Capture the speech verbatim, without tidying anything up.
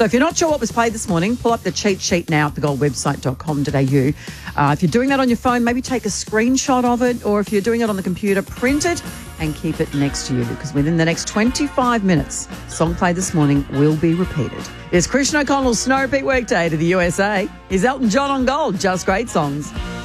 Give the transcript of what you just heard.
So if you're not sure what was played this morning, pull up the cheat sheet now at the gold website dot com dot a u. Uh, if you're doing that on your phone, maybe take a screenshot of it, or if you're doing it on the computer, print it and keep it next to you, because within the next twenty-five minutes, song played this morning will be repeated. It's Christian O'Connell's Snow Repeat Workday to the U S A. Here's Elton John on Gold, Just Great Songs.